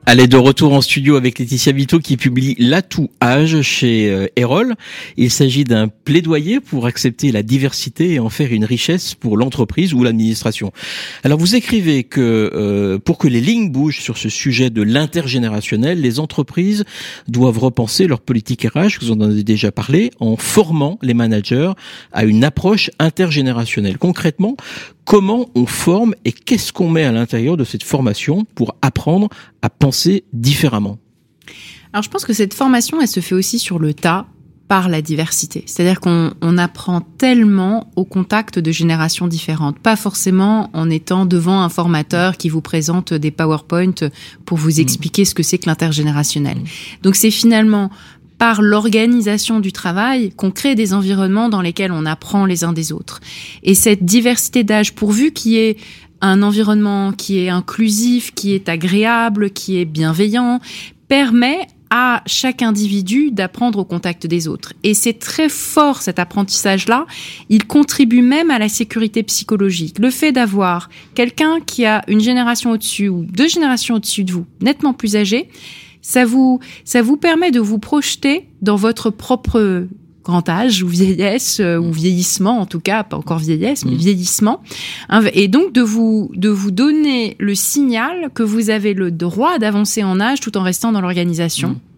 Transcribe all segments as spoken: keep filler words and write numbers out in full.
Allez, de retour en studio avec Laetitia Vito qui publie L'atout âge chez euh, Erol. Il s'agit d'un plaidoyer pour accepter la diversité et en faire une richesse pour l'entreprise ou l'administration. Alors vous écrivez que euh, pour que les lignes bougent sur ce sujet de l'intergénérationnel, les entreprises doivent repenser leur politique R H, vous en avez déjà parlé, en formant les managers à une approche intergénérationnelle. Concrètement, comment on forme et qu'est-ce qu'on met à l'intérieur de cette formation pour apprendre à penser différemment? Alors je pense que cette formation, elle se fait aussi sur le tas par la diversité. C'est-à-dire qu'on on apprend tellement au contact de générations différentes. Pas forcément en étant devant un formateur qui vous présente des PowerPoint pour vous expliquer mmh. ce que c'est que l'intergénérationnel. Mmh. Donc c'est finalement par l'organisation du travail qu'on crée des environnements dans lesquels on apprend les uns des autres. Et cette diversité d'âge, pourvu qu'il y ait un environnement qui est inclusif, qui est agréable, qui est bienveillant, permet à chaque individu d'apprendre au contact des autres. Et c'est très fort cet apprentissage-là. Il contribue même à la sécurité psychologique. Le fait d'avoir quelqu'un qui a une génération au-dessus ou deux générations au-dessus de vous, nettement plus âgé, ça vous, ça vous permet de vous projeter dans votre propre grand âge ou vieillesse euh, ou vieillissement en tout cas, pas encore vieillesse mais vieillissement, hein, et donc de vous de vous donner le signal que vous avez le droit d'avancer en âge tout en restant dans l'organisation. Mmh.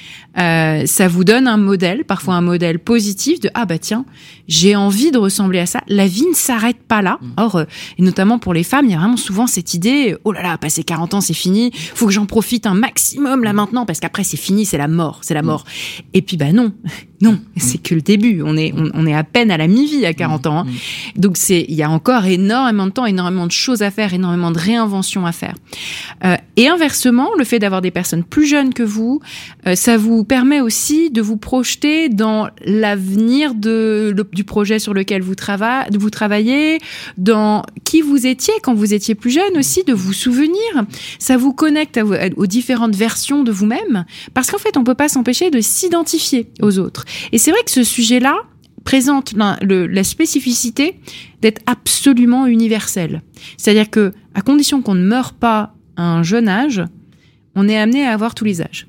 Euh, ça vous donne un modèle, parfois un modèle positif de ah bah tiens, j'ai envie de ressembler à ça. La vie ne s'arrête pas là. Mmh. Or, euh, et notamment pour les femmes, il y a vraiment souvent cette idée oh là là, passer quarante ans, c'est fini. Faut que j'en profite un maximum là maintenant parce qu'après c'est fini, c'est la mort, c'est la mort. Mmh. Et puis bah non, non, c'est que le début. On est on, on est à peine à la mi-vie à quarante ans. Hein. Mmh. Donc c'est il y a encore énormément de temps, énormément de choses à faire, énormément de réinventions à faire. Euh, et inversement, le fait d'avoir des personnes plus jeunes que vous, euh, ça vous permet aussi de vous projeter dans l'avenir de, le, du projet sur lequel vous, trava, vous travaillez, dans qui vous étiez quand vous étiez plus jeune aussi, de vous souvenir. Ça vous connecte à, à, aux différentes versions de vous-même, parce qu'en fait, on peut pas s'empêcher de s'identifier aux autres. Et c'est vrai que ce sujet-là présente la, le, la spécificité d'être absolument universel. C'est-à-dire que, à condition qu'on ne meure pas à un jeune âge, on est amené à avoir tous les âges,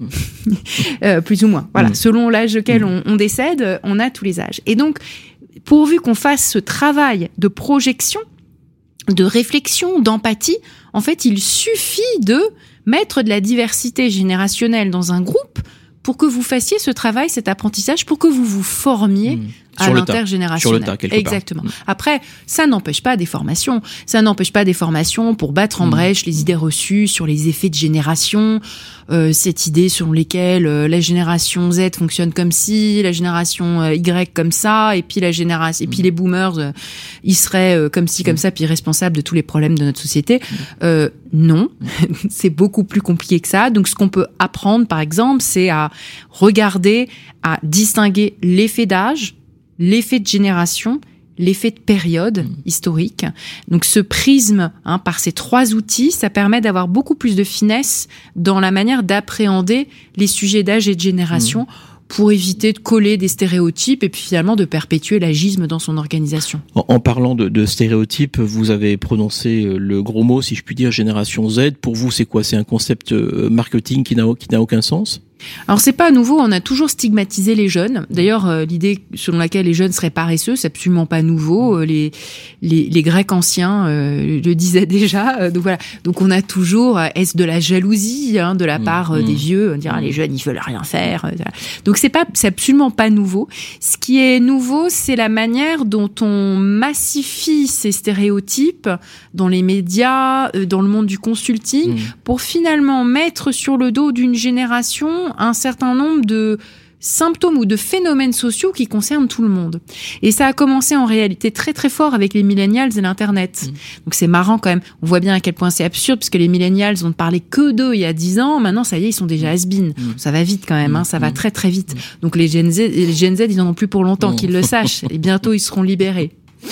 euh, plus ou moins. Voilà, mmh. selon l'âge auquel on, on décède, on a tous les âges. Et donc, pourvu qu'on fasse ce travail de projection, de réflexion, d'empathie, en fait, il suffit de mettre de la diversité générationnelle dans un groupe pour que vous fassiez ce travail, cet apprentissage, pour que vous vous formiez mmh. à l'intergénérationnel. Sur le tas, quelque part. Exactement. Mmh. Après, ça n'empêche pas des formations. Ça n'empêche pas des formations pour battre en mmh. brèche les idées reçues sur les effets de génération, euh, cette idée selon lesquelles euh, la génération Z fonctionne comme ci, la génération euh, Y comme ça, et puis la génération, et puis les boomers, euh, ils seraient euh, comme ci, comme mmh. ça, puis responsables de tous les problèmes de notre société. Mmh. Euh, non, c'est beaucoup plus compliqué que ça. Donc, ce qu'on peut apprendre, par exemple, c'est à regarder, à distinguer l'effet d'âge, l'effet de génération, l'effet de période mmh. historique. Donc ce prisme, hein, par ces trois outils, ça permet d'avoir beaucoup plus de finesse dans la manière d'appréhender les sujets d'âge et de génération mmh. pour éviter de coller des stéréotypes et puis finalement de perpétuer l'agisme dans son organisation. En, en parlant de, de stéréotypes, vous avez prononcé le gros mot, si je puis dire, génération Z. Pour vous, c'est quoi? C'est un concept marketing qui n'a, qui n'a aucun sens? Alors c'est pas nouveau, on a toujours stigmatisé les jeunes. D'ailleurs, euh, l'idée selon laquelle les jeunes seraient paresseux, c'est absolument pas nouveau. Euh, les, les les Grecs anciens euh, le disaient déjà. Euh, donc voilà. Donc on a toujours euh, est-ce de la jalousie hein, de la part euh, mmh. des vieux, on dirait les jeunes ils veulent rien faire. Euh, donc c'est pas c'est absolument pas nouveau. Ce qui est nouveau, c'est la manière dont on massifie ces stéréotypes dans les médias, euh, dans le monde du consulting, mmh. pour finalement mettre sur le dos d'une génération un certain nombre de symptômes ou de phénomènes sociaux qui concernent tout le monde. Et ça a commencé en réalité très très fort avec les millennials et l'internet. Mmh. Donc c'est marrant quand même. On voit bien à quel point c'est absurde parce que les millennials on ne parlait que d'eux il y a dix ans. Maintenant ça y est, ils sont déjà has-been. Mmh. Ça va vite quand même, hein, ça mmh. va très très vite. Mmh. Donc les Gen Z, les Gen Z, ils en ont plus pour longtemps, mmh. qu'ils le sachent. Et bientôt ils seront libérés.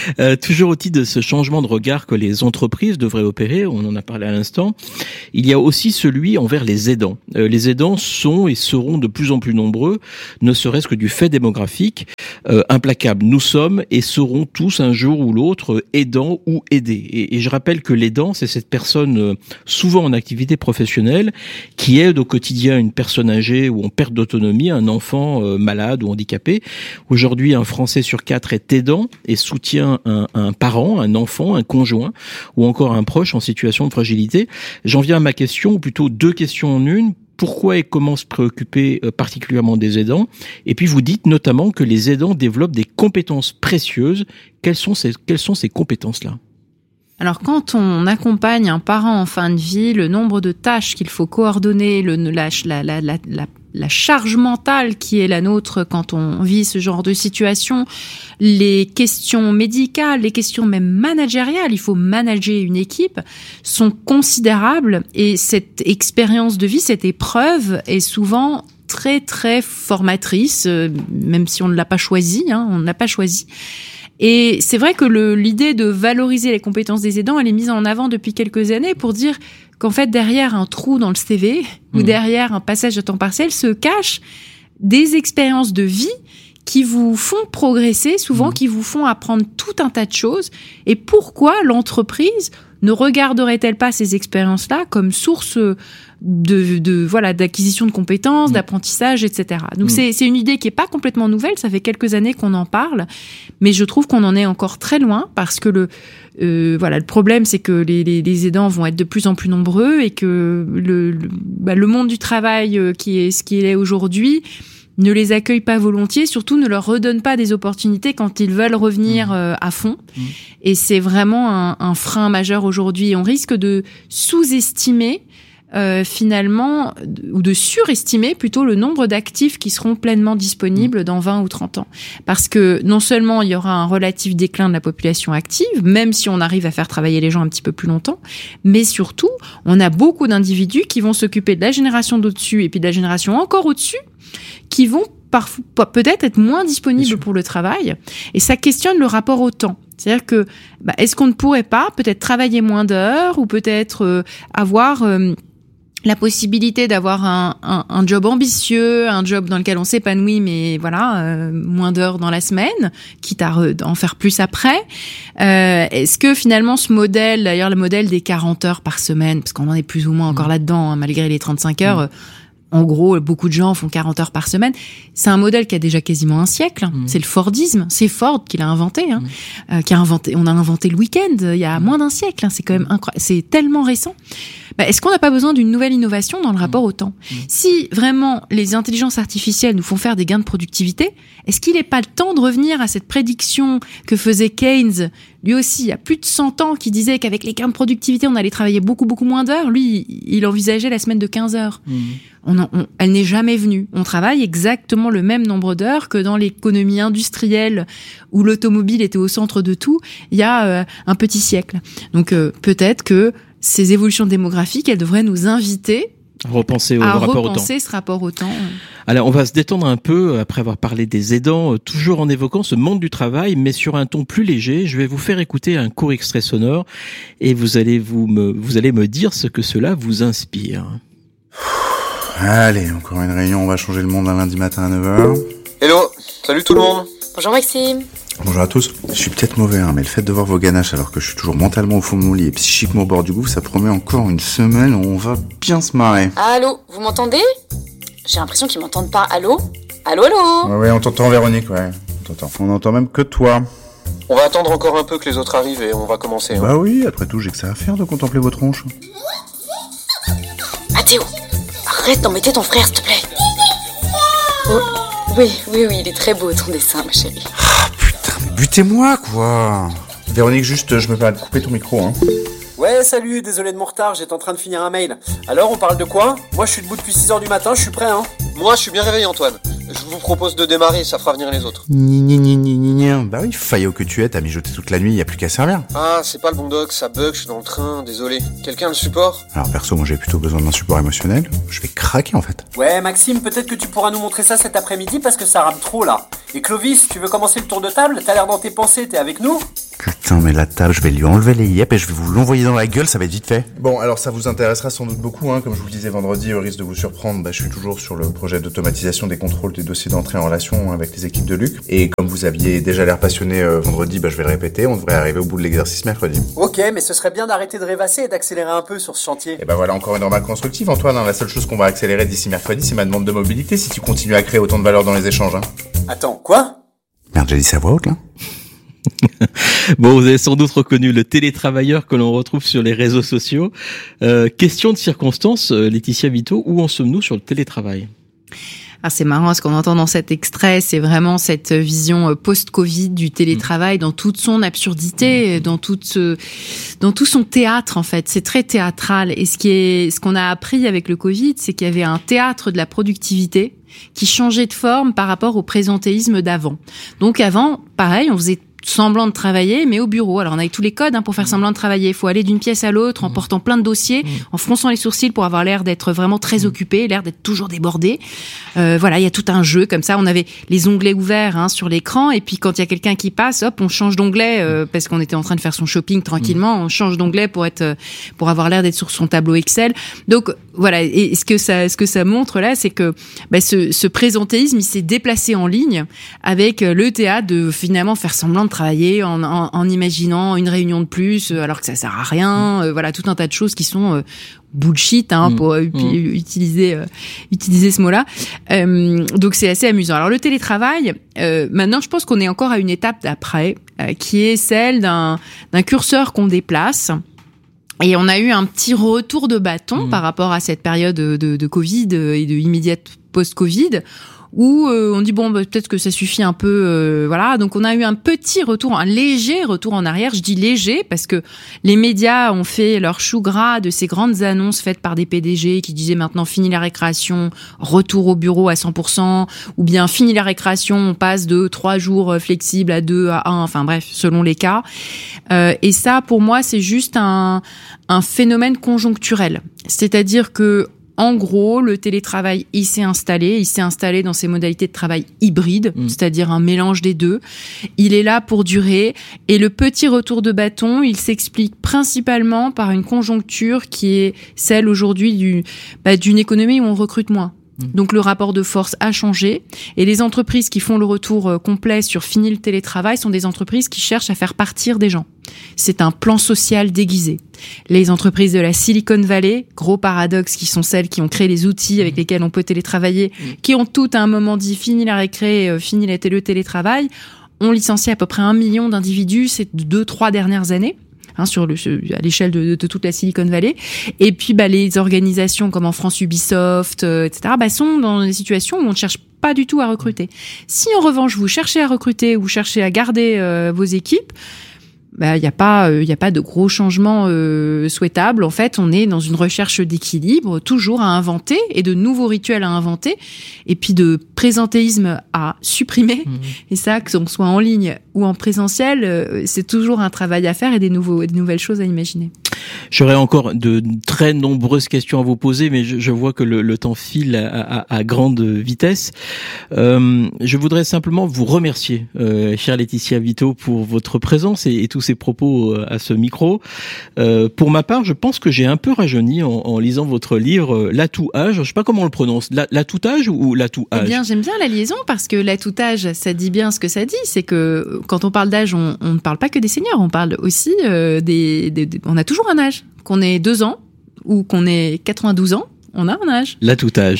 Euh, toujours au titre de ce changement de regard que les entreprises devraient opérer, on en a parlé à l'instant, il y a aussi celui envers les aidants. Euh, les aidants sont et seront de plus en plus nombreux, ne serait-ce que du fait démographique, euh, implacable. Nous sommes et serons tous un jour ou l'autre aidants ou aidés. Et, et je rappelle que l'aidant, c'est cette personne euh, souvent en activité professionnelle qui aide au quotidien une personne âgée ou en perte d'autonomie, un enfant euh, malade ou handicapé. Aujourd'hui, un Français sur quatre est aidant et soutient un, un parent, un enfant, un conjoint ou encore un proche en situation de fragilité. J'en viens à ma question, ou plutôt deux questions en une. Pourquoi et comment se préoccuper particulièrement des aidants? Et puis vous dites notamment que les aidants développent des compétences précieuses. Quelles sont ces, quelles sont ces compétences-là? Alors, quand on accompagne un parent en fin de vie, le nombre de tâches qu'il faut coordonner, le, la, la, la, la, la, la charge mentale qui est la nôtre quand on vit ce genre de situation, les questions médicales, les questions même managériales, il faut manager une équipe, sont considérables. Et cette expérience de vie, cette épreuve est souvent très, très formatrice, même si on ne l'a pas choisi, hein, on ne l'a pas choisi. Et c'est vrai que le, l'idée de valoriser les compétences des aidants, elle est mise en avant depuis quelques années pour dire qu'en fait, derrière un trou dans le C V mmh. ou derrière un passage à temps partiel se cachent des expériences de vie qui vous font progresser, souvent mmh. qui vous font apprendre tout un tas de choses. Et pourquoi l'entreprise ne regarderait-elle pas ces expériences-là comme source de, de voilà d'acquisition de compétences, mmh. d'apprentissage, et cetera. Donc mmh. c'est, c'est une idée qui est pas complètement nouvelle. Ça fait quelques années qu'on en parle, mais je trouve qu'on en est encore très loin parce que le euh, voilà le problème c'est que les, les, les aidants vont être de plus en plus nombreux et que le le, bah, le monde du travail euh, qui est ce qu'il est aujourd'hui ne les accueille pas volontiers, surtout ne leur redonne pas des opportunités quand ils veulent revenir euh, à fond. Mmh. Et c'est vraiment un, un frein majeur aujourd'hui. On risque de sous-estimer euh, finalement, ou de surestimer plutôt le nombre d'actifs qui seront pleinement disponibles mmh. dans vingt ou trente ans. Parce que non seulement il y aura un relatif déclin de la population active, même si on arrive à faire travailler les gens un petit peu plus longtemps, mais surtout, on a beaucoup d'individus qui vont s'occuper de la génération d'au-dessus et puis de la génération encore au-dessus, qui vont parfois peut-être être moins disponibles pour le travail. Et ça questionne le rapport au temps. C'est-à-dire que, bah, est-ce qu'on ne pourrait pas peut-être travailler moins d'heures ou peut-être euh, avoir euh, la possibilité d'avoir un, un, un job ambitieux, un job dans lequel on s'épanouit, mais voilà, euh, moins d'heures dans la semaine, quitte à re, en faire plus après. Euh, est-ce que finalement ce modèle, d'ailleurs le modèle des quarante heures par semaine, parce qu'on en est plus ou moins encore mmh. là-dedans, hein, malgré les trente-cinq heures, mmh. En gros, beaucoup de gens font quarante heures par semaine. C'est un modèle qui a déjà quasiment un siècle. Mmh. C'est le Fordisme. C'est Ford qui l'a inventé, hein. Mmh. Euh, qui a inventé. On a inventé le week-end il y a moins d'un siècle. Hein. C'est quand même incroyable. C'est tellement récent. Bah, est-ce qu'on n'a pas besoin d'une nouvelle innovation dans le rapport au temps ? Mmh. Si vraiment les intelligences artificielles nous font faire des gains de productivité, est-ce qu'il n'est pas le temps de revenir à cette prédiction que faisait Keynes, lui aussi, il y a plus de cent ans, qui disait qu'avec les gains de productivité, on allait travailler beaucoup, beaucoup moins d'heures. Lui, il envisageait la semaine de quinze heures. Mmh. On en, on, elle n'est jamais venue. On travaille exactement le même nombre d'heures que dans l'économie industrielle où l'automobile était au centre de tout il y a euh, un petit siècle. Donc euh, peut-être que ces évolutions démographiques, elles devraient nous inviter repenser au à rapport repenser au temps. ce rapport au temps. Alors, on va se détendre un peu après avoir parlé des aidants, toujours en évoquant ce monde du travail, mais sur un ton plus léger. Je vais vous faire écouter un court extrait sonore et vous allez vous me, vous allez me dire ce que cela vous inspire. Allez, encore une réunion, on va changer le monde un lundi matin à neuf heures. Hello, salut tout le monde. Bonjour Maxime. Bonjour à tous. Je suis peut-être mauvais, hein, mais le fait de voir vos ganaches alors que je suis toujours mentalement au fond de mon lit et psychiquement au bord du gouffre, ça promet encore une semaine où on va bien se marrer. Allô, vous m'entendez ? J'ai l'impression qu'ils m'entendent pas. Allô ? Allô, allô ? Ouais, ouais, on t'entend Véronique, ouais. On t'entend. On n'entend même que toi. On va attendre encore un peu que les autres arrivent et on va commencer. Hein. Bah oui, après tout, j'ai que ça à faire de contempler vos tronches. Mathéo, arrête d'embêter ton frère, s'il te plaît. Oh, oui, oui, oui, il est très beau ton dessin, ma chérie. Ah putain, mais butez-moi, quoi. Véronique, juste, je me permets de couper ton micro, hein. Ouais, salut, désolé de mon retard, j'étais en train de finir un mail. Alors, on parle de quoi ? Moi, je suis debout depuis six heures du matin, je suis prêt, hein. Moi, je suis bien réveillé, Antoine. Je vous propose de démarrer, ça fera venir les autres. Gna gna gna gna gna. Bah oui, faillot que tu es, t'as mijoté toute la nuit, y a plus qu'à servir. Ah, c'est pas le bon doc, ça bug, je suis dans le train, désolé. Quelqu'un le support ? Alors perso, moi j'ai plutôt besoin d'un support émotionnel. Je vais craquer en fait. Ouais, Maxime, peut-être que tu pourras nous montrer ça cet après-midi parce que ça rame trop là. Et Clovis, tu veux commencer le tour de table ? T'as l'air dans tes pensées, t'es avec nous ? Putain, mais la table, je vais lui enlever les yep et je vais vous l'envoyer dans la gueule, ça va être vite fait. Bon, alors ça vous intéressera sans doute beaucoup, hein. Comme je vous le disais vendredi, au risque de vous surprendre, bah, je suis toujours sur le projet d'automatisation des contrôles des dossiers d'entrée en relation avec les équipes de Luc. Et comme vous aviez déjà l'air passionné euh, vendredi, bah, je vais le répéter, on devrait arriver au bout de l'exercice mercredi. Ok, mais ce serait bien d'arrêter de rêvasser et d'accélérer un peu sur ce chantier. Et bah voilà encore une remarque constructive, Antoine, hein. La seule chose qu'on va accélérer d'ici mercredi, c'est ma demande de mobilité si tu continues à créer autant de valeur dans les échanges, hein. Attends, quoi ? Merde, j'ai dit ça à voix haute, là. Bon, vous avez sans doute reconnu le télétravailleur que l'on retrouve sur les réseaux sociaux. Euh, question de circonstance, Laetitia Vito, où en sommes-nous sur le télétravail ? Ah, c'est marrant, ce qu'on entend dans cet extrait, c'est vraiment cette vision post-Covid du télétravail dans toute son absurdité, dans toute ce, dans tout son théâtre en fait. C'est très théâtral. Et ce qui est, ce qu'on a appris avec le Covid, c'est qu'il y avait un théâtre de la productivité qui changeait de forme par rapport au présentéisme d'avant. Donc avant, pareil, on faisait semblant de travailler, mais au bureau. Alors, on avait tous les codes hein, pour faire semblant de travailler. Il faut aller d'une pièce à l'autre en portant plein de dossiers, en fronçant les sourcils pour avoir l'air d'être vraiment très occupé, l'air d'être toujours débordé. Euh, voilà, il y a tout un jeu comme ça. On avait les onglets ouverts hein, sur l'écran, et puis quand il y a quelqu'un qui passe, hop, on change d'onglet euh, parce qu'on était en train de faire son shopping tranquillement. On change d'onglet pour être, pour avoir l'air d'être sur son tableau Excel. Donc voilà. Et ce que ça, ce que ça montre là, c'est que bah, ce, ce présentéisme, il s'est déplacé en ligne avec le théâtre de finalement faire semblant de travailler en, en, en imaginant une réunion de plus euh, alors que ça sert à rien, euh, voilà tout un tas de choses qui sont euh, bullshit hein, mmh. pour euh, mmh. utiliser euh, utiliser ce mot-là. Euh, donc c'est assez amusant. Alors le télétravail, euh, maintenant je pense qu'on est encore à une étape d'après euh, qui est celle d'un d'un curseur qu'on déplace. Et on a eu un petit retour de bâton mmh. par rapport à cette période de, de, de Covid et de immédiate post-Covid, où euh, on dit bon bah, peut-être que ça suffit un peu, euh, voilà. Donc on a eu un petit retour, un léger retour en arrière. Je dis léger parce que les médias ont fait leur chou gras de ces grandes annonces faites par des P D G qui disaient maintenant fini la récréation, retour au bureau à cent pour cent, ou bien fini la récréation, on passe de trois jours flexibles à deux à un, enfin bref selon les cas. Euh, et ça pour moi c'est juste un un phénomène conjoncturel, c'est-à-dire que en gros, le télétravail, il s'est installé, il s'est installé dans ses modalités de travail hybrides, mmh. c'est-à-dire un mélange des deux. Il est là pour durer, et le petit retour de bâton, il s'explique principalement par une conjoncture qui est celle aujourd'hui du, bah, d'une économie où on recrute moins. Donc le rapport de force a changé, et les entreprises qui font le retour complet sur fini le télétravail sont des entreprises qui cherchent à faire partir des gens. C'est un plan social déguisé. Les entreprises de la Silicon Valley, gros paradoxe, qui sont celles qui ont créé les outils avec lesquels on peut télétravailler, qui ont toutes à un moment dit fini la récré, fini le télétravail, ont licencié à peu près un million d'individus ces deux, trois dernières années. Hein, sur le, à l'échelle de, de toute la Silicon Valley. Et puis, bah, les organisations comme en France Ubisoft, euh, et cetera, bah, sont dans des situations où on ne cherche pas du tout à recruter. Si, en revanche, vous cherchez à recruter ou vous cherchez à garder euh, vos équipes, bah, il n'y a pas, il euh, y a pas de gros changements euh, souhaitables. En fait, on est dans une recherche d'équilibre, toujours à inventer, et de nouveaux rituels à inventer, et puis de présentéisme à supprimer. Mmh. Et ça, que l'on soit en ligne ou en présentiel, euh, c'est toujours un travail à faire et des nouveaux, des nouvelles choses à imaginer. J'aurais encore de très nombreuses questions à vous poser, mais je, je vois que le, le temps file à, à, à grande vitesse. Euh, je voudrais simplement vous remercier, euh, chère Laetitia Vito, pour votre présence et, et tous ces propos à ce micro. Euh, pour ma part, je pense que j'ai un peu rajeuni en, en lisant votre livre L'atout-âge. Je sais pas comment on le prononce, La, l'atout-âge ou l'atout-âge? Eh bien, j'aime bien la liaison parce que l'atout-âge, ça dit bien ce que ça dit. C'est que quand on parle d'âge, on, on ne parle pas que des seniors, on parle aussi euh, des, des, des... On a toujours un âge. Qu'on ait deux ans ou qu'on ait quatre-vingt-douze ans, on a un âge. L'atout-âge.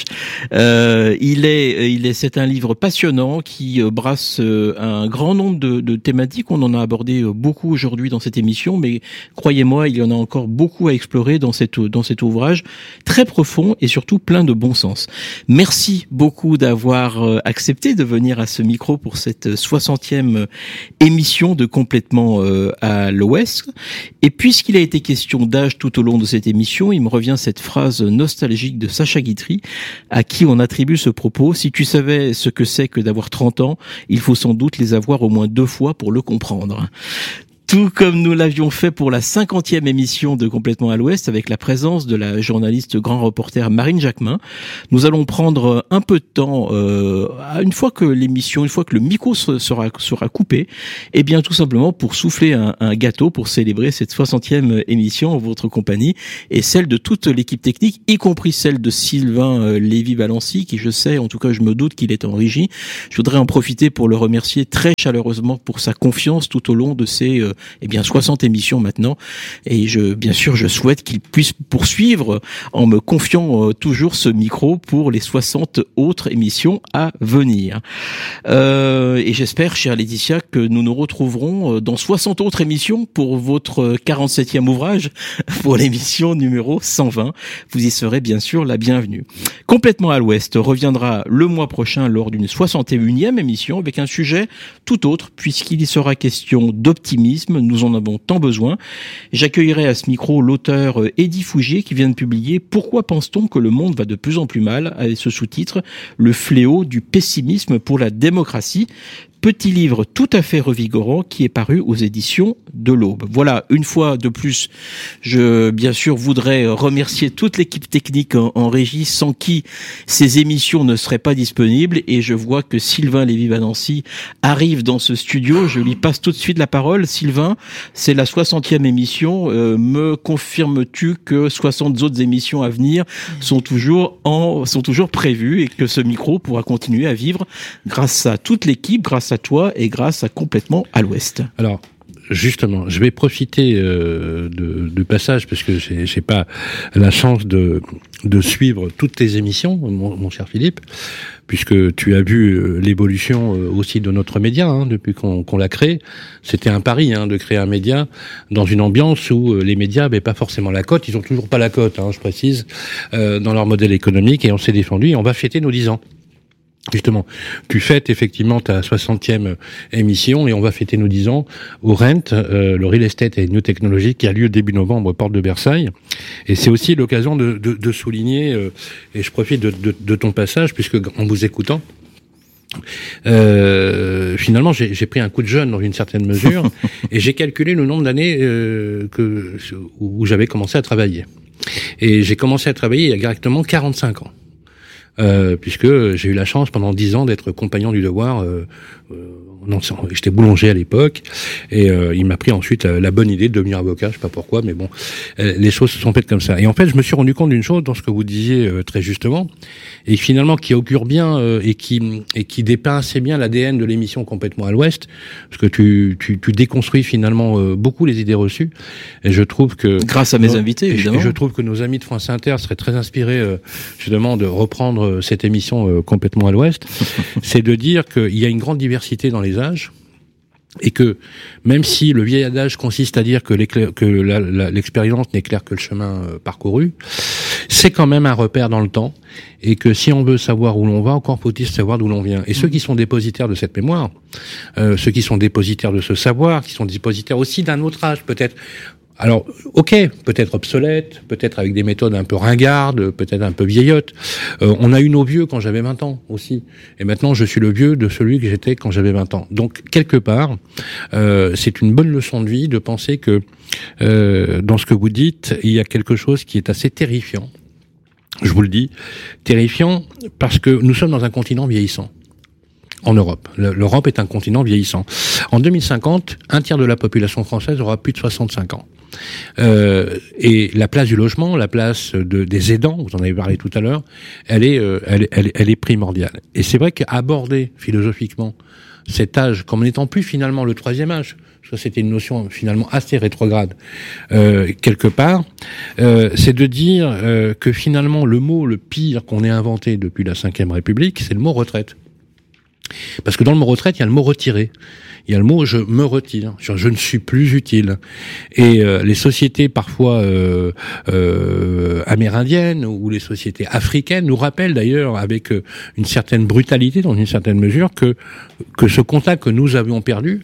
Euh, il est, il est, c'est un livre passionnant qui brasse un grand nombre de, de thématiques. On en a abordé beaucoup aujourd'hui dans cette émission, mais croyez-moi, il y en a encore beaucoup à explorer dans cette, dans cet ouvrage très profond et surtout plein de bon sens. Merci beaucoup d'avoir accepté de venir à ce micro pour cette soixantième émission de Complètement à l'Ouest. Et puisqu'il a été question d'âge tout au long de cette émission, il me revient cette phrase nostalgique pédagogique de Sacha Guitry, à qui on attribue ce propos. Si tu savais ce que c'est que d'avoir trente ans, il faut sans doute les avoir au moins deux fois pour le comprendre. Tout comme nous l'avions fait pour la cinquantième émission de Complètement à l'Ouest avec la présence de la journaliste grand reporter Marine Jacquemin. Nous allons prendre un peu de temps, euh, une fois que l'émission, une fois que le micro sera, sera coupé, et bien tout simplement pour souffler un, un gâteau pour célébrer cette soixantième émission en votre compagnie et celle de toute l'équipe technique, y compris celle de Sylvain euh, Lévy-Valency, qui je sais, en tout cas je me doute qu'il est en régie. Je voudrais en profiter pour le remercier très chaleureusement pour sa confiance tout au long de ces euh, eh bien soixante émissions maintenant, et je bien sûr je souhaite qu'il puisse poursuivre en me confiant euh, toujours ce micro pour les soixante autres émissions à venir. Euh, et j'espère, chère Laetitia, que nous nous retrouverons dans soixante autres émissions pour votre quarante-septième ouvrage, pour l'émission numéro cent vingt. Vous y serez bien sûr la bienvenue. Complètement à l'Ouest reviendra le mois prochain lors d'une soixante et unième émission avec un sujet tout autre, puisqu'il y sera question d'optimisme. Nous en avons tant besoin. J'accueillerai à ce micro l'auteur Eddy Fougier qui vient de publier « Pourquoi pense-t-on que le monde va de plus en plus mal ?» avec ce sous-titre « Le fléau du pessimisme pour la démocratie ». Petit livre tout à fait revigorant qui est paru aux éditions de l'Aube. Voilà, une fois de plus, je bien sûr voudrais remercier toute l'équipe technique en, en régie, sans qui ces émissions ne seraient pas disponibles. Et je vois que Sylvain Lévy-Valency arrive dans ce studio. Je lui passe tout de suite la parole. Sylvain, c'est la soixantième émission. Euh, me confirmes-tu que soixante autres émissions à venir sont toujours en sont toujours prévues et que ce micro pourra continuer à vivre grâce à toute l'équipe, grâce à à toi et grâce à Complètement à l'Ouest. Alors, justement, je vais profiter euh, de, de passage parce que j'ai, j'ai pas la chance de, de suivre toutes tes émissions, mon, mon cher Philippe, puisque tu as vu l'évolution aussi de notre média hein, depuis qu'on, qu'on l'a créé. C'était un pari hein, de créer un média dans une ambiance où les médias n'avaient pas forcément la cote. Ils ont toujours pas la cote, hein, je précise, euh, dans leur modèle économique, et on s'est défendu et on va fêter nos dix ans. Justement, tu fêtes effectivement ta soixantième émission et on va fêter nos dix ans au Rent, euh, le Real Estate et New Technology qui a lieu début novembre, porte de Versailles. Et c'est aussi l'occasion de, de, de souligner, euh, et je profite de, de, de ton passage, puisque en vous écoutant, euh, finalement j'ai, j'ai pris un coup de jeune dans une certaine mesure et j'ai calculé le nombre d'années euh, que, où j'avais commencé à travailler. Et j'ai commencé à travailler il y a exactement quarante-cinq ans. Euh, puisque j'ai eu la chance pendant dix ans d'être compagnon du devoir. Euh, euh, non, j'étais boulanger à l'époque, et euh, il m'a pris ensuite la, la bonne idée de devenir avocat. Je sais pas pourquoi, mais bon, euh, les choses se sont faites comme ça. Et en fait, je me suis rendu compte d'une chose dans ce que vous disiez euh, très justement, et finalement qui augure bien euh, et qui et qui dépeint assez bien l'A D N de l'émission Complètement à l'Ouest, parce que tu tu, tu déconstruis finalement euh, beaucoup les idées reçues. Et je trouve que grâce à mes nos, invités, évidemment, je, je trouve que nos amis de France Inter seraient très inspirés euh, justement de reprendre cette émission euh, Complètement à l'Ouest. C'est de dire qu'il y a une grande diversité dans les âges, et que même si le vieil adage consiste à dire que, que la, la, l'expérience n'éclaire que le chemin euh, parcouru, c'est quand même un repère dans le temps, et que si on veut savoir où l'on va, encore faut-il savoir d'où l'on vient. Et mmh. ceux qui sont dépositaires de cette mémoire, euh, ceux qui sont dépositaires de ce savoir, qui sont dépositaires aussi d'un autre âge, peut-être. Alors, ok, peut-être obsolète, peut-être avec des méthodes un peu ringardes, peut-être un peu vieillottes. Euh, on a eu nos vieux quand j'avais vingt ans aussi. Et maintenant, je suis le vieux de celui que j'étais quand j'avais vingt ans. Donc, quelque part, euh, c'est une bonne leçon de vie de penser que euh, dans ce que vous dites, il y a quelque chose qui est assez terrifiant. Je vous le dis, terrifiant parce que nous sommes dans un continent vieillissant. En Europe. L'Europe est un continent vieillissant. En deux mille cinquante, un tiers de la population française aura plus de soixante-cinq ans. Euh, et la place du logement, la place de, des aidants, vous en avez parlé tout à l'heure, elle est, euh, elle, elle, elle est primordiale. Et c'est vrai qu'aborder philosophiquement cet âge comme n'étant plus finalement le troisième âge, parce que c'était une notion finalement assez rétrograde euh, quelque part, euh, c'est de dire euh, que finalement le mot le pire qu'on ait inventé depuis la cinquième République, c'est le mot retraite. Parce que dans le mot retraite, il y a le mot retirer. Il y a le mot je me retire, je, je ne suis plus utile. Et euh, les sociétés parfois euh, euh, amérindiennes ou les sociétés africaines nous rappellent d'ailleurs avec euh, une certaine brutalité, dans une certaine mesure, que que ce contact que nous avions perdu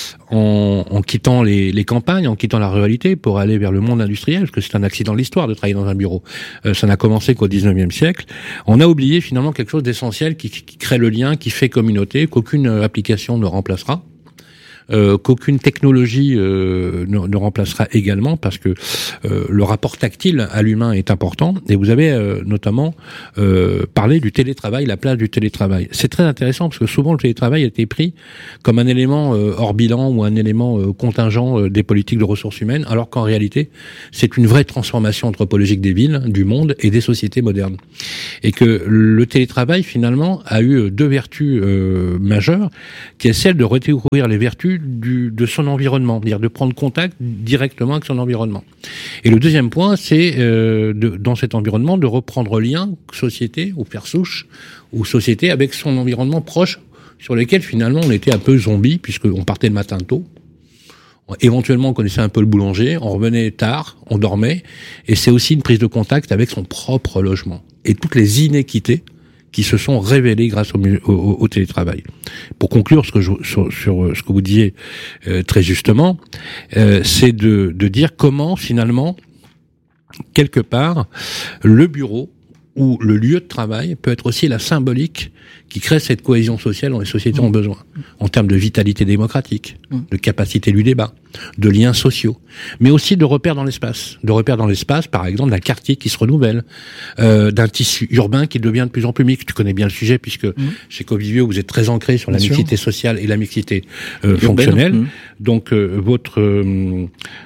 en, en quittant les, les campagnes, en quittant la ruralité pour aller vers le monde industriel, parce que c'est un accident de l'histoire de travailler dans un bureau. Euh, ça n'a commencé qu'au dix-neuvième siècle. On a oublié finalement quelque chose d'essentiel qui, qui crée le lien, qui fait communauté, qu'aucune application ne remplacera. Euh, qu'aucune technologie euh, ne, ne remplacera également, parce que euh, le rapport tactile à l'humain est important. Et vous avez euh, notamment euh, parlé du télétravail, la place du télétravail. C'est très intéressant parce que souvent le télétravail a été pris comme un élément euh, hors bilan ou un élément euh, contingent euh, des politiques de ressources humaines, alors qu'en réalité c'est une vraie transformation anthropologique des villes, du monde et des sociétés modernes. Et que le télétravail finalement a eu deux vertus euh, majeures, qui est celle de redécouvrir les vertus Du, de son environnement, c'est-à-dire de prendre contact directement avec son environnement. Et le deuxième point, c'est euh, de, dans cet environnement de reprendre lien, société ou père souche, ou société avec son environnement proche, sur lequel finalement on était un peu zombie, puisqu'on partait le matin tôt. Éventuellement, on connaissait un peu le boulanger, on revenait tard, on dormait, et c'est aussi une prise de contact avec son propre logement. Et toutes les inéquités qui se sont révélés grâce au, au, au télétravail. Pour conclure ce que je, sur, sur ce que vous disiez euh, très justement, euh, c'est de, de dire comment finalement, quelque part, le bureau ou le lieu de travail peut être aussi la symbolique qui crée cette cohésion sociale dont les sociétés mmh. ont besoin, en termes de vitalité démocratique, mmh. de capacité du débat, de liens sociaux, mais aussi de repères dans l'espace. De repères dans l'espace, par exemple, d'un quartier qui se renouvelle, euh, d'un tissu urbain qui devient de plus en plus mixte. Tu connais bien le sujet, puisque mmh. chez Covivio, vous êtes très ancré sur la bien mixité sûr. sociale et la mixité euh, fonctionnelle. Mmh. Donc, euh, votre euh,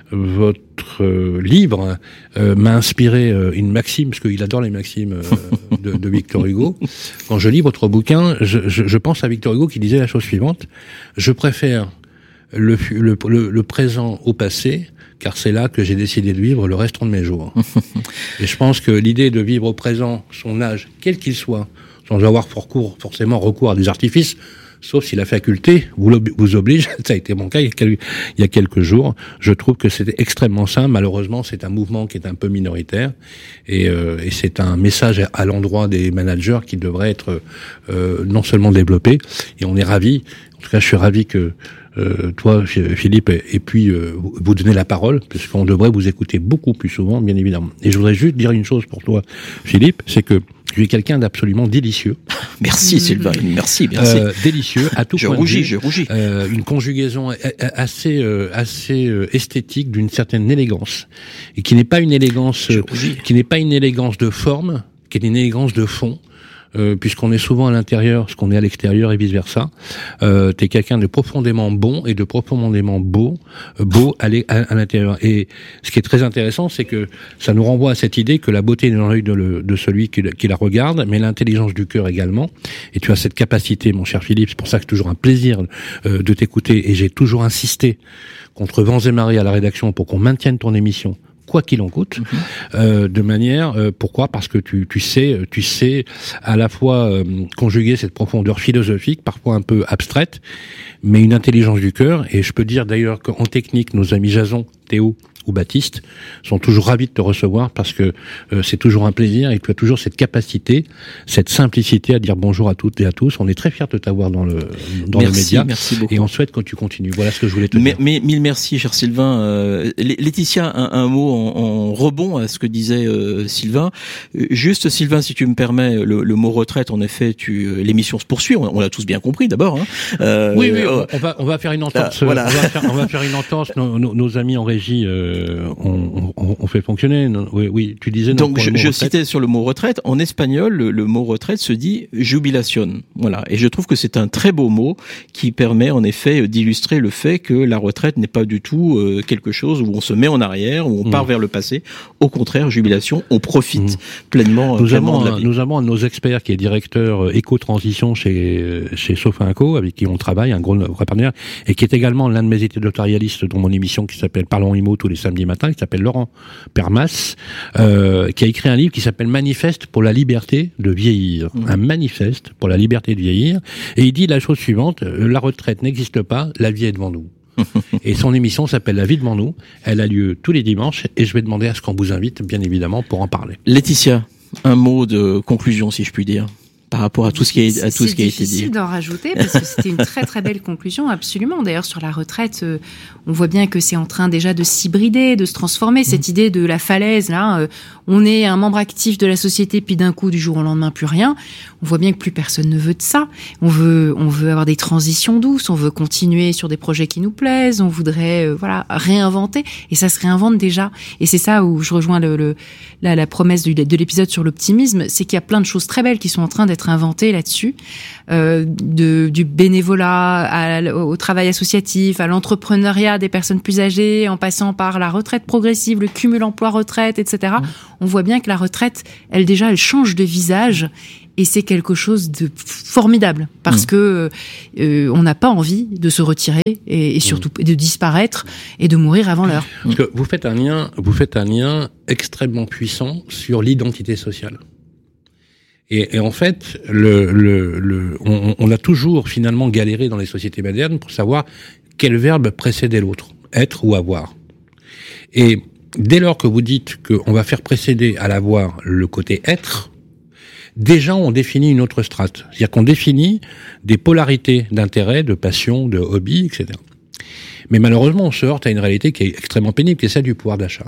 votre euh, livre euh, m'a inspiré euh, une maxime, parce qu'il adore les maximes euh, de, de Victor Hugo. Quand je lis votre bouquin, je, je, je pense à Victor Hugo qui disait la chose suivante: je préfère le, le, le, le présent au passé, car c'est là que j'ai décidé de vivre le restant de mes jours. Et je pense que l'idée de vivre au présent son âge, quel qu'il soit, sans avoir recours, forcément recours à des artifices, sauf si la faculté vous, vous oblige, ça a été mon cas il y a quelques jours, je trouve que c'était extrêmement simple. Malheureusement, c'est un mouvement qui est un peu minoritaire, et, euh, et c'est un message à l'endroit des managers qui devrait être euh, non seulement développé, et on est ravis, en tout cas je suis ravi que Euh, toi, Philippe, et puis euh, vous donnez la parole, puisqu'on devrait vous écouter beaucoup plus souvent, bien évidemment. Et je voudrais juste dire une chose pour toi, Philippe, c'est que tu es quelqu'un d'absolument délicieux. Merci, Sylvain. Merci, merci. Euh, délicieux, à tout je point rougis, de vue. Je rougis, je euh, rougis. Une conjugaison assez, euh, assez euh, esthétique, d'une certaine élégance, et qui n'est pas une élégance, euh, qui n'est pas une élégance de forme, qui est une élégance de fond. Euh, puisqu'on est souvent à l'intérieur, ce qu'on est à l'extérieur et vice versa. Euh, t'es quelqu'un de profondément bon et de profondément beau, euh, beau à, à, à l'intérieur. Et ce qui est très intéressant, c'est que ça nous renvoie à cette idée que la beauté est dans l'œil de, le, de celui qui, qui la regarde, mais l'intelligence du cœur également. Et tu as cette capacité, mon cher Philippe, c'est pour ça que c'est toujours un plaisir euh, de t'écouter, et j'ai toujours insisté contre vents et marées à la rédaction pour qu'on maintienne ton émission, quoi qu'il en coûte, mmh. euh, de manière, euh, pourquoi? Parce que tu, tu sais, tu sais à la fois euh, conjuguer cette profondeur philosophique, parfois un peu abstraite, mais une intelligence du cœur. Et je peux dire d'ailleurs qu'en technique, nos amis Jason, Théo ou Baptiste sont toujours ravis de te recevoir, parce que euh, c'est toujours un plaisir, et tu as toujours cette capacité, cette simplicité à dire bonjour à toutes et à tous. On est très fiers de t'avoir dans le dans merci, le média, merci beaucoup. Et on souhaite que tu continues. Voilà ce que je voulais te mais, dire. Mais mille merci, cher Sylvain. Euh, Laetitia, un, un mot en, en rebond à ce que disait euh, Sylvain. Juste, Sylvain, si tu me permets, le, le mot retraite, en effet, tu l'émission se poursuit. On, on l'a tous bien compris, d'abord. Hein. Euh, oui, oui. On, on va on va faire une entente. Euh, voilà. on, va faire, on va faire une entente. Nos, nos, nos amis en régie. Euh, On, on, on fait fonctionner. Oui, oui, tu disais. Donc, je, je citais sur le mot retraite. En espagnol, le, le mot retraite se dit jubilación. Voilà. Et je trouve que c'est un très beau mot qui permet, en effet, d'illustrer le fait que la retraite n'est pas du tout euh, quelque chose où on se met en arrière, où on mmh. part vers le passé. Au contraire, jubilation, on profite mmh. pleinement, nous pleinement avons, de la vie. Nous avons un de nos experts qui est directeur éco-transition chez, chez Sofinco, avec qui on travaille, un gros partenaire, et qui est également l'un de mes éditorialistes dans mon émission qui s'appelle Parlons Immo tous les samedis matins, qui s'appelle Laurent Permas, euh, qui a écrit un livre qui s'appelle Manifeste pour la liberté de vieillir. Mmh. Un manifeste pour la liberté de vieillir. Et il dit la chose suivante, la retraite n'existe pas, la vie est devant nous. Et son émission s'appelle La vie devant nous. Elle a lieu tous les dimanches et je vais demander à ce qu'on vous invite, bien évidemment, pour en parler. Laetitia, un mot de conclusion, si je puis dire, par rapport à tout ce qui a, à tout ce qui a été dit. C'est difficile d'en rajouter parce que c'était une très très belle conclusion, absolument. D'ailleurs, sur la retraite, euh, on voit bien que c'est en train déjà de s'hybrider, de se transformer. Mmh. Cette idée de la falaise, là, euh, on est un membre actif de la société, puis d'un coup, du jour au lendemain, plus rien. On voit bien que plus personne ne veut de ça. On veut, on veut avoir des transitions douces, on veut continuer sur des projets qui nous plaisent, on voudrait, euh, voilà, réinventer. Et ça se réinvente déjà. Et c'est ça où je rejoins le, le la, la promesse du, de l'épisode sur l'optimisme, c'est qu'il y a plein de choses très belles qui sont en train d'être inventées là-dessus, euh, de, du bénévolat à, au travail associatif, à l'entrepreneuriat des personnes plus âgées, en passant par la retraite progressive, le cumul emploi-retraite, et cetera. Mmh. On voit bien que la retraite, elle déjà, elle change de visage. Et c'est quelque chose de formidable parce mmh. que euh, on n'a pas envie de se retirer et, et surtout mmh. de disparaître et de mourir avant l'heure. Parce que vous faites un lien, vous faites un lien extrêmement puissant sur l'identité sociale. Et, et en fait, le, le, le, on, on a toujours finalement galéré dans les sociétés modernes pour savoir quel verbe précédait l'autre, être ou avoir. Et dès lors que vous dites qu'on va faire précéder à l'avoir le côté être, déjà, on définit une autre strate. C'est-à-dire qu'on définit des polarités d'intérêt, de passion, de hobby, et cetera. Mais malheureusement, on se heurte à une réalité qui est extrêmement pénible, qui est celle du pouvoir d'achat.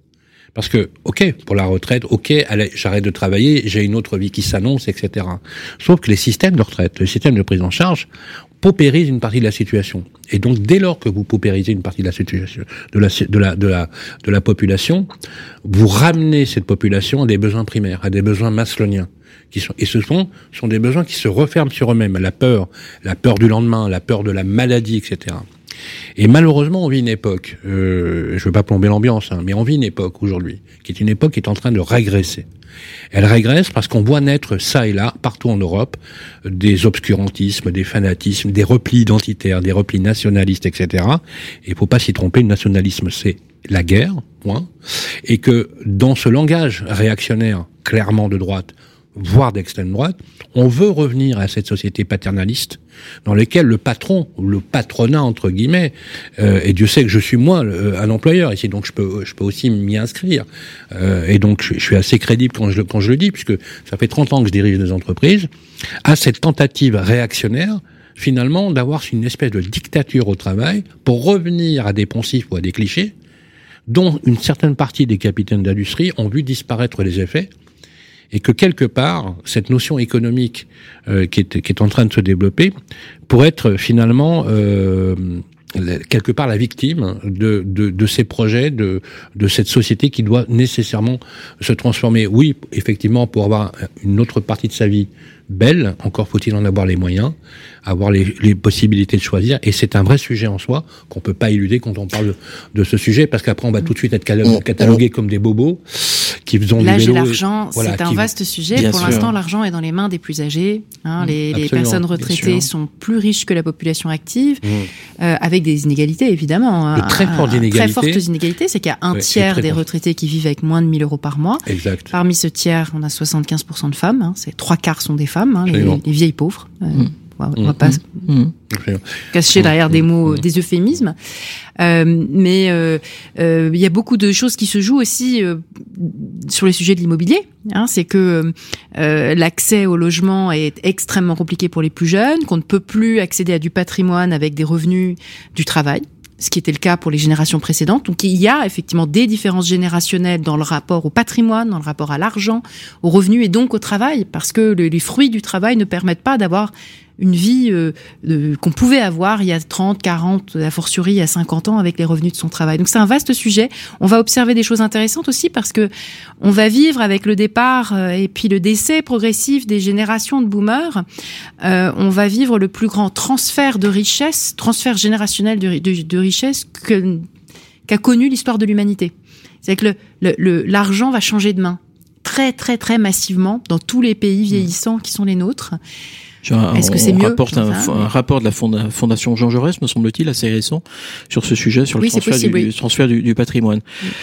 Parce que, ok, pour la retraite, ok, allez, j'arrête de travailler, j'ai une autre vie qui s'annonce, et cetera. Sauf que les systèmes de retraite, le système de prise en charge, paupérisent une partie de la situation. Et donc, dès lors que vous paupérisez une partie de la situation, de la, de la, de la, de la population, vous ramenez cette population à des besoins primaires, à des besoins masloniens. Qui sont, et ce sont, sont des besoins qui se referment sur eux-mêmes. La peur, la peur du lendemain, la peur de la maladie, et cetera. Et malheureusement, on vit une époque, euh, je veux pas plomber l'ambiance, hein, mais on vit une époque aujourd'hui, qui est une époque qui est en train de régresser. Elle régresse parce qu'on voit naître ça et là, partout en Europe, des obscurantismes, des fanatismes, des replis identitaires, des replis nationalistes, et cetera. Et il faut pas s'y tromper, le nationalisme, c'est la guerre, point. Et que dans ce langage réactionnaire, clairement de droite, voire d'extrême droite, on veut revenir à cette société paternaliste dans laquelle le patron, ou le patronat entre guillemets, euh, et Dieu sait que je suis moi un employeur ici, donc je peux je peux aussi m'y inscrire, euh, et donc je, je suis assez crédible quand je quand je le dis, puisque ça fait trente ans que je dirige des entreprises, à cette tentative réactionnaire finalement d'avoir une espèce de dictature au travail pour revenir à des poncifs ou à des clichés dont une certaine partie des capitaines d'industrie ont vu disparaître les effets. Et que quelque part, cette notion économique euh, qui est qui est en train de se développer pourrait être finalement euh, quelque part la victime de de de ces projets, de de cette société qui doit nécessairement se transformer. Oui, effectivement, pour avoir une autre partie de sa vie belle, encore faut-il en avoir les moyens, avoir les, les possibilités de choisir, et c'est un vrai sujet en soi qu'on peut pas éluder quand on parle de, de ce sujet, parce qu'après on va tout de suite être catalogué comme des bobos qui faisont l'âge du vélo. Et l'argent, voilà, c'est un vaste sujet. Bien Pour sûr. L'instant, l'argent est dans les mains des plus âgés. Hein, mmh, les, les personnes retraitées sont plus riches que la population active, mmh. euh, avec des inégalités évidemment. De très fortes inégalités. Très fortes inégalités, c'est qu'il y a un ouais, tiers des retraités qui vivent avec moins de mille euros par mois. Exact. Parmi ce tiers, on a soixante-quinze pour cent de femmes. Hein, c'est trois quarts sont des femmes, hein, les, les vieilles pauvres. Euh, mmh. On va pas mmh. cacher derrière des mots, mmh. des euphémismes. Euh, mais il euh, euh, y a beaucoup de choses qui se jouent aussi euh, sur les sujets de l'immobilier. Hein, c'est que euh, l'accès au logement est extrêmement compliqué pour les plus jeunes, qu'on ne peut plus accéder à du patrimoine avec des revenus du travail, ce qui était le cas pour les générations précédentes. Donc il y a effectivement des différences générationnelles dans le rapport au patrimoine, dans le rapport à l'argent, aux revenus et donc au travail, parce que le, les fruits du travail ne permettent pas d'avoir une vie euh, de, qu'on pouvait avoir il y a trente, quarante, a fortiori il y a cinquante ans avec les revenus de son travail. Donc c'est un vaste sujet. On va observer des choses intéressantes aussi parce que on va vivre avec le départ euh, et puis le décès progressif des générations de boomers. Euh, on va vivre le plus grand transfert de richesse, transfert générationnel de, de, de richesse que, qu'a connu l'histoire de l'humanité. C'est-à-dire que le, le, le, l'argent va changer de main très très très massivement dans tous les pays vieillissants qui sont les nôtres. Est-ce que c'est mieux rapporte un, un rapport de la fonda, Fondation Jean Jaurès, me semble-t-il, assez récent, sur ce sujet, sur le oui, transfert, du, oui. du, transfert du, du patrimoine. Oui.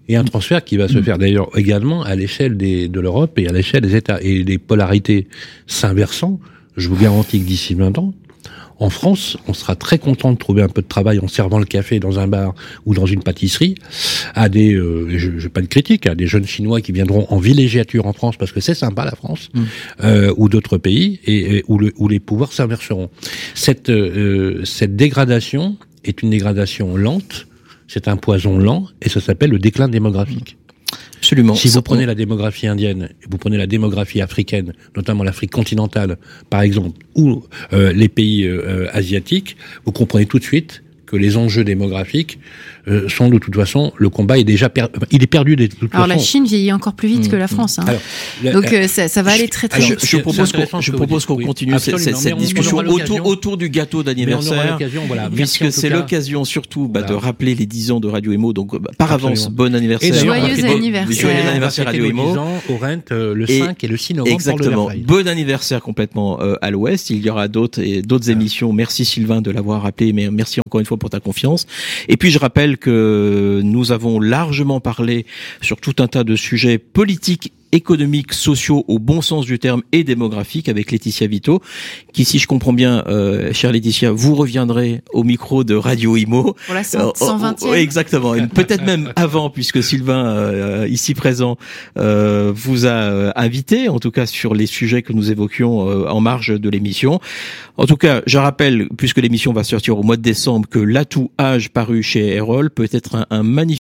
Et un transfert qui va se faire d'ailleurs également à l'échelle des, de l'Europe et à l'échelle des États. Et les polarités s'inversant, je vous garantis que d'ici vingt ans, en France, on sera très content de trouver un peu de travail en servant le café dans un bar ou dans une pâtisserie à des, euh, je, je pas de critique, à des jeunes Chinois qui viendront en villégiature en France parce que c'est sympa la France, mmh. euh, ou d'autres pays et, et où, le, où les pouvoirs s'inverseront. Cette, euh, cette dégradation est une dégradation lente, c'est un poison lent et ça s'appelle le déclin démographique. Absolument. Si vous prenez la démographie indienne, et vous prenez la démographie africaine, notamment l'Afrique continentale, par exemple, ou euh, les pays euh, asiatiques, vous comprenez tout de suite que les enjeux démographiques euh, sont de toute façon, le combat est déjà per... il est perdu de toute alors, façon. Alors la Chine vieillit encore plus vite mmh. que la France. Hein. Alors, la, Donc euh, ça, ça va aller très très alors, vite. Je, je propose qu'on, je propose qu'on oui, continue cette, cette discussion on, on autour, autour du gâteau d'anniversaire, voilà, puisque c'est cas. l'occasion surtout bah, voilà. de rappeler les dix ans de Radio Imo. Donc bah, par absolument. avance, bon anniversaire. Et joyeux anniversaire. Joyeux anniversaire Radio Imo. Au Rent euh, le cinq et le six novembre. Exactement. Bon anniversaire complètement euh, à l'Ouest. Il y aura d'autres et d'autres émissions. Merci Sylvain de l'avoir rappelé, mais merci encore une fois pour ta confiance. Et puis je rappelle que nous avons largement parlé sur tout un tas de sujets politiques, économiques, sociaux au bon sens du terme et démographiques avec Laetitia Vito, qui, si je comprends bien, euh, chère Laetitia, vous reviendrez au micro de Radio Imo. Pour la cent vingtième. Euh, exactement. Peut-être même avant, puisque Sylvain, euh, ici présent, euh, vous a euh, invité, en tout cas sur les sujets que nous évoquions euh, en marge de l'émission. En tout cas, je rappelle, puisque l'émission va sortir au mois de décembre, que L'Atout Âge paru chez Erol peut être un, un magnifique